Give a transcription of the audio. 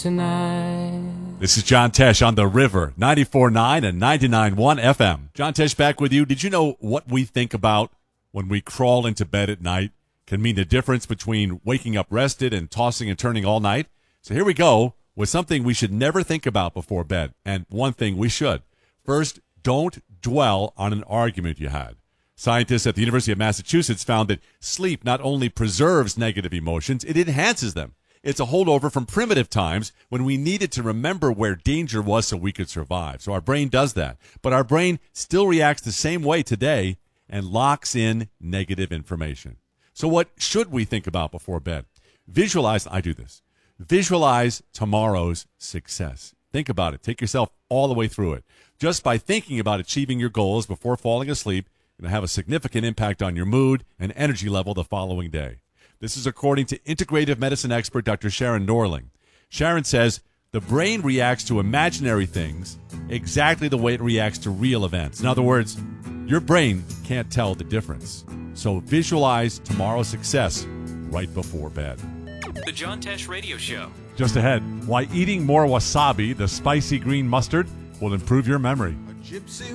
tonight. This is John Tesh on The River, 94.9 and 99.1 FM. John Tesh back with you. Did you know what we think about when we crawl into bed at night can mean the difference between waking up rested and tossing and turning all night? So here we go with something we should never think about before bed, and one thing we should. First, don't dwell on an argument you had. Scientists at the University of Massachusetts found that sleep not only preserves negative emotions, it enhances them. It's a holdover from primitive times when we needed to remember where danger was so we could survive. So our brain does that. But our brain still reacts the same way today and locks in negative information. So what should we think about before bed? I do this. Visualize tomorrow's success. Think about it. Take yourself all the way through it. Just by thinking about achieving your goals before falling asleep, it's going to have a significant impact on your mood and energy level the following day. This is according to integrative medicine expert Dr. Sharon Norling. Sharon says the brain reacts to imaginary things exactly the way it reacts to real events. In other words, your brain can't tell the difference. So visualize tomorrow's success right before bed. The John Tesh Radio Show. Just ahead, why eating more wasabi, the spicy green mustard, will improve your memory.